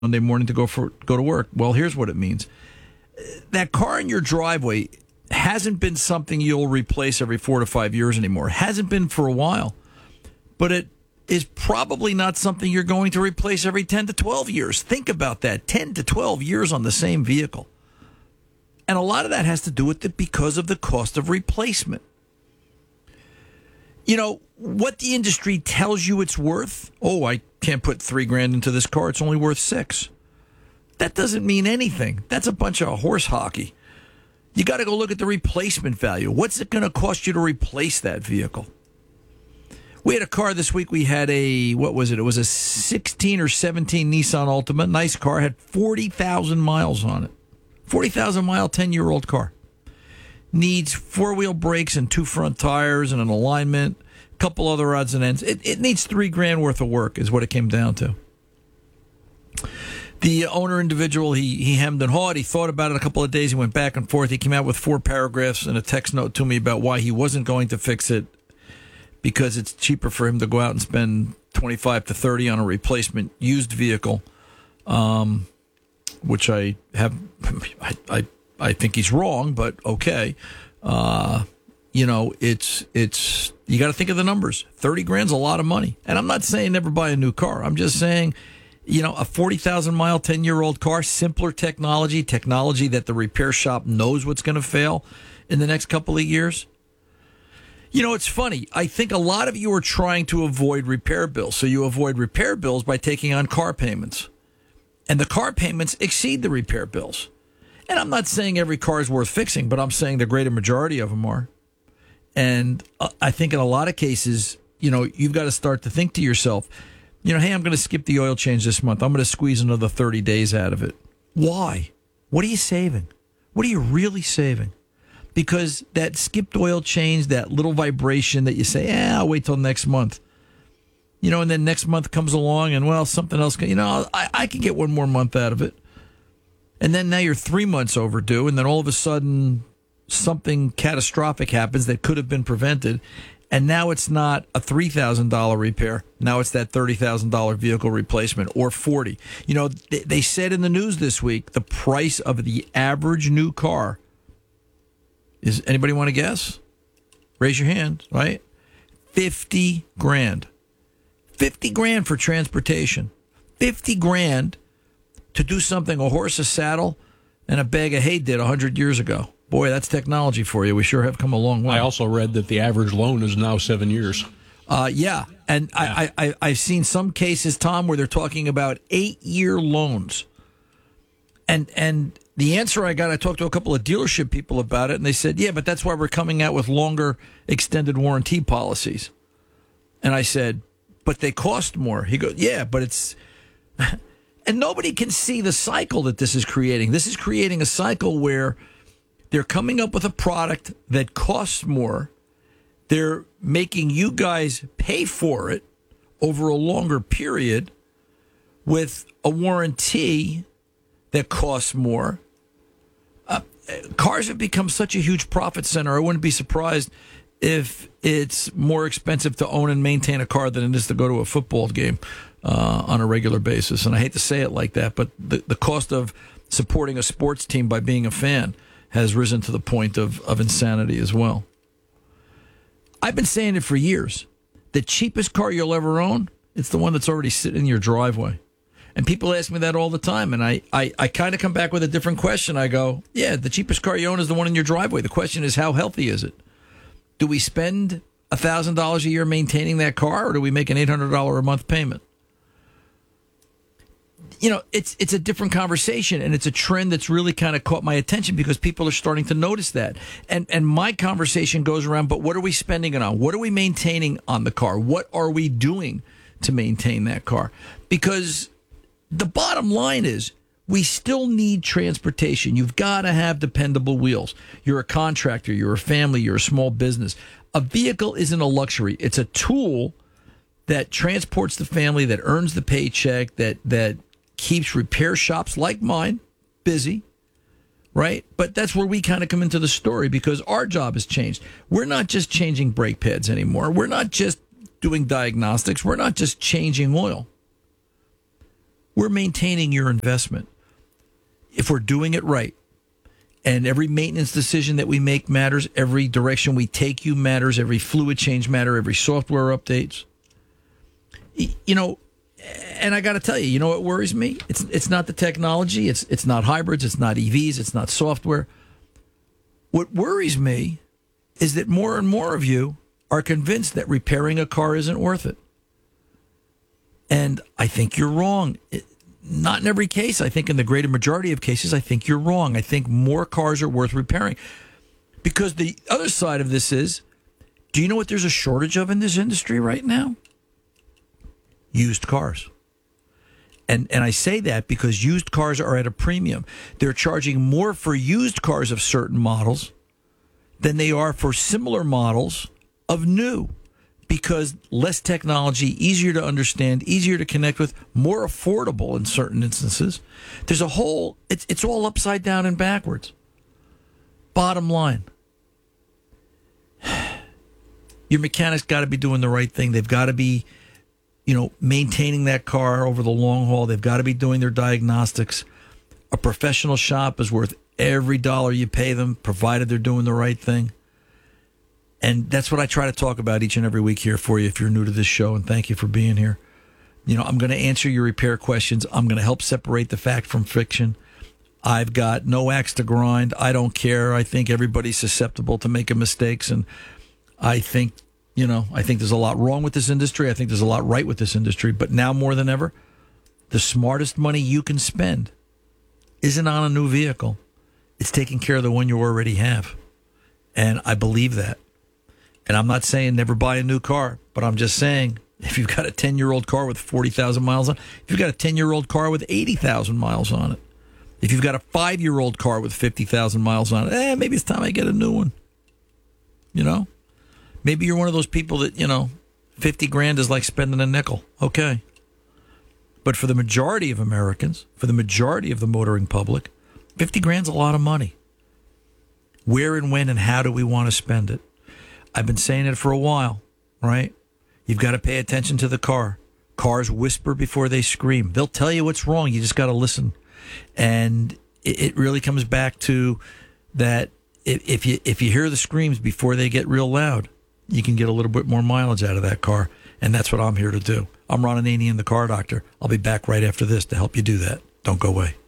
Monday morning to go to work. Well, here's what it means. That car in your driveway hasn't been something you'll replace every 4 to 5 years anymore. It hasn't been for a while. But it is probably not something you're going to replace every 10 to 12 years. Think about that, 10 to 12 years on the same vehicle. And a lot of that has to do with it because of the cost of replacement. You know, what the industry tells you it's worth, oh, I can't put $3,000 into this car, it's only worth $6,000. That doesn't mean anything. That's a bunch of horse hockey. You got to go look at the replacement value. What's it going to cost you to replace that vehicle? We had a car this week. We had what was it? It was a 16 or 17 Nissan Altima. Nice car. Had 40,000 miles on it. 40,000 mile, 10-year-old car. Needs 4-wheel brakes and 2 front tires and an alignment. A couple other odds and ends. It needs $3,000 worth of work is what it came down to. The owner individual, he hemmed and hawed. He thought about it a couple of days. He went back and forth. He came out with 4 paragraphs and a text note to me about why he wasn't going to fix it because it's cheaper for him to go out and spend $25 to $30 on a replacement used vehicle, which I think he's wrong, but okay. You know, it's you got to think of the numbers. $30,000's a lot of money, and I'm not saying never buy a new car. I'm just saying, you know, a 40,000 mile, 10-year-old car, simpler technology that the repair shop knows what's going to fail in the next couple of years. You know, it's funny. I think a lot of you are trying to avoid repair bills. So you avoid repair bills by taking on car payments. And the car payments exceed the repair bills. And I'm not saying every car is worth fixing, but I'm saying the greater majority of them are. And I think in a lot of cases, you know, you've got to start to think to yourself, you know, hey, I'm going to skip the oil change this month. I'm going to squeeze another 30 days out of it. Why? What are you saving? What are you really saving? Because that skipped oil change, that little vibration that you say, I'll wait till next month. You know, and then next month comes along and, well, something else, you know, I can get one more month out of it. And then now you're 3 months overdue, and then all of a sudden something catastrophic happens that could have been prevented. And now it's not a $3,000 repair. Now it's that $30,000 vehicle replacement or $40,000. You know, they said in the news this week the price of the average new car is, anybody want to guess? Raise your hand, right? $50,000. $50,000 for transportation. $50,000 to do something a horse, a saddle, and a bag of hay did 100 years ago. Boy, that's technology for you. We sure have come a long way. I also read that the average loan is now 7 years. Yeah, and yeah. I've seen some cases, Tom, where they're talking about 8-year loans. And the answer I talked to a couple of dealership people about it, and they said, yeah, but that's why we're coming out with longer extended warranty policies. And I said, but they cost more. He goes, yeah, but it's... And nobody can see the cycle that this is creating. This is creating a cycle where they're coming up with a product that costs more. They're making you guys pay for it over a longer period with a warranty that costs more. Cars have become such a huge profit center. I wouldn't be surprised if it's more expensive to own and maintain a car than it is to go to a football game on a regular basis. And I hate to say it like that, but the cost of supporting a sports team by being a fan has risen to the point of insanity as well. I've been saying it for years. The cheapest car you'll ever own, it's the one that's already sitting in your driveway. And people ask me that all the time, and I kind of come back with a different question. I go, yeah, the cheapest car you own is the one in your driveway. The question is, how healthy is it? Do we spend $1,000 a year maintaining that car, or do we make an $800 a month payment? You know, it's a different conversation, and it's a trend that's really kind of caught my attention because people are starting to notice that. And my conversation goes around, but what are we spending it on? What are we maintaining on the car? What are we doing to maintain that car? Because the bottom line is we still need transportation. You've got to have dependable wheels. You're a contractor, you're a family, you're a small business. A vehicle isn't a luxury. It's a tool that transports the family, that earns the paycheck, that keeps repair shops like mine busy, right? But that's where we kind of come into the story because our job has changed. We're not just changing brake pads anymore. We're not just doing diagnostics. We're not just changing oil. we're maintaining your investment. If we're doing it right, and every maintenance decision that we make matters, every direction we take you matters, every fluid change matters, every software updates. You know, and I got to tell you, you know what worries me? It's not the technology, it's not hybrids, it's not EVs, it's not software. What worries me is that more and more of you are convinced that repairing a car isn't worth it. And I think you're wrong. Not in every case. I think in the greater majority of cases, I think you're wrong. I think more cars are worth repairing. Because the other side of this is, do you know what there's a shortage of in this industry right now? Used cars. And I say that because used cars are at a premium. They're charging more for used cars of certain models than they are for similar models of new. Because less technology, easier to understand, easier to connect with, more affordable in certain instances. There's a whole, it's all upside down and backwards. Bottom line, your mechanics got to be doing the right thing. They've got to be, maintaining that car over the long haul. They've got to be doing their diagnostics. A professional shop is worth every dollar you pay them, provided they're doing the right thing. And that's what I try to talk about each and every week here for you if you're new to this show, and thank you for being here. I'm going to answer your repair questions. I'm going to help separate the fact from fiction. I've got no axe to grind. I don't care. I think everybody's susceptible to making mistakes, and I think there's a lot wrong with this industry. I think there's a lot right with this industry. But now more than ever, the smartest money you can spend isn't on a new vehicle. It's taking care of the one you already have. And I believe that. And I'm not saying never buy a new car, but I'm just saying if you've got a 10-year-old car with 40,000 miles on it, if you've got a 10-year-old car with 80,000 miles on it, if you've got a 5-year-old car with 50,000 miles on it, maybe it's time I get a new one. Maybe you're one of those people that, 50 grand is like spending a nickel. Okay. But for the majority of Americans, for the majority of the motoring public, 50 grand's a lot of money. Where and when and how do we want to spend it? I've been saying it for a while, right? You've got to pay attention to the car. Cars whisper before they scream. They'll tell you what's wrong. You just got to listen. And it really comes back to that if you hear the screams before they get real loud, you can get a little bit more mileage out of that car. And that's what I'm here to do. I'm Ron Ananian, the Car Doctor. I'll be back right after this to help you do that. Don't go away.